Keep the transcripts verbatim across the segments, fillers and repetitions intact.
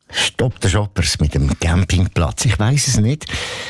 Stopp der Shoppers mit dem Campingplatz. Ich weiss es nicht.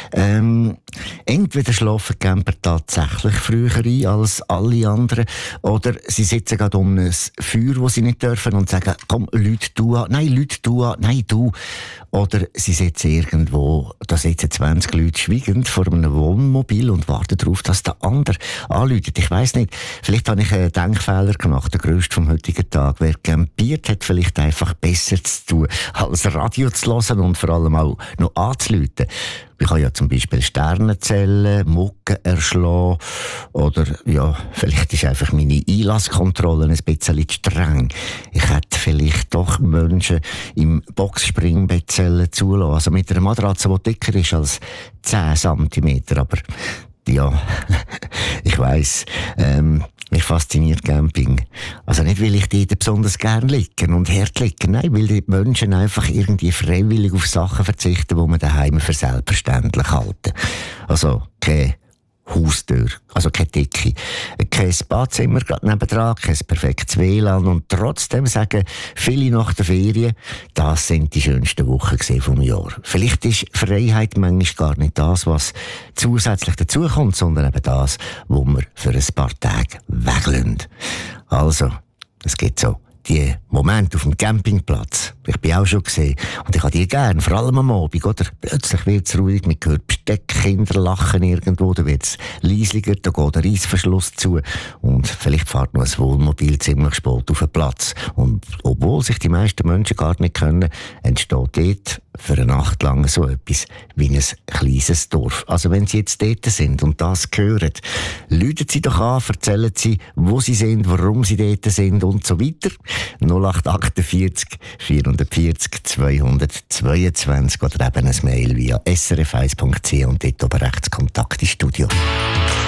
Ähm, entweder schlafen Camper tatsächlich früher ein als alle anderen, oder sie sitzen gerade um ein Feuer, das sie nicht dürfen, und sagen, komm, Leute, du an. Nein, Leute, du an. Nein, du. Oder sie sitzen irgendwo, da sitzen zwanzig Leute schweigend vor einem Wohnmobil und warten darauf, dass der andere anläutet. Ich weiss nicht. Vielleicht habe ich einen Denkfehler gemacht, der grösste vom heutigen Tag. Wer campiert, hat vielleicht einfach besser zu tun, als Radio zu hören und vor allem auch noch anzuläuten. Ich kann ja zum Beispiel Sterne zählen, Mucken erschlagen, oder ja, vielleicht ist einfach meine Einlasskontrolle ein bisschen zu streng. Ich hätte vielleicht doch Menschen im Boxspringbett zulassen, also mit einer Matratze, die dicker ist als zehn Zentimeter, aber ja, ich weiss, ähm, mich fasziniert Camping. Also nicht, weil ich dort besonders gern liegen und hart liegen, nein, weil die Menschen einfach irgendwie freiwillig auf Sachen verzichten, die man daheim für selbstverständlich halten. Also keine Haustür, also keine Dicke, kein Badezimmer gerade nebendran, kein perfektes W L A N, und trotzdem sagen viele nach der Ferien, das sind die schönsten Wochen vom Jahr. Vielleicht ist Freiheit manchmal gar nicht das, was zusätzlich dazukommt, sondern eben das, was wir für ein paar Tage weglassen. Also, es gibt so die Momente auf dem Campingplatz. Ich bin auch schon gesehen. Und ich habe die gern, vor allem am Abend, oder? Plötzlich wird es ruhig, man hört Besteckkinder lachen irgendwo, da wird es leislicher, da geht der Reissverschluss zu. Und vielleicht fährt noch ein Wohnmobil ziemlich spät auf den Platz. Und obwohl sich die meisten Menschen gar nicht können, entsteht dort für eine Nacht lang so etwas wie ein kleines Dorf. Also wenn Sie jetzt dort sind und das hören, läuten Sie doch an, erzählen Sie, wo Sie sind, warum Sie dort sind und so weiter. null acht achtundvierzig vierhundertvierzig zweihundertzweiundzwanzig oder eben ein Mail via s r f eins punkt c h und dort oben rechts Kontakt ins Studio.